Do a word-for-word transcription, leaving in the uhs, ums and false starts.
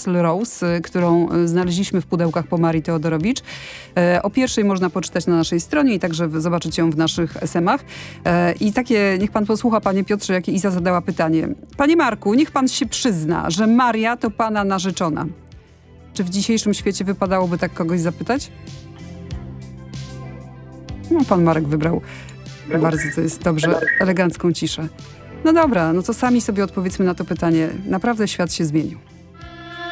Axl Rose, którą znaleźliśmy w pudełkach po Marii Teodorowicz. O pierwszej można poczytać na naszej stronie i także zobaczyć ją w naszych es em ach. I takie, niech pan posłucha, panie Piotrze, jakie Iza zadała pytanie. Panie Marku, niech pan się przyzna, że Maria to pana narzeczona. Czy w dzisiejszym świecie wypadałoby tak kogoś zapytać? No, pan Marek wybrał bardzo, to jest dobrze, elegancką ciszę. No dobra, no to sami sobie odpowiedzmy na to pytanie. Naprawdę świat się zmienił.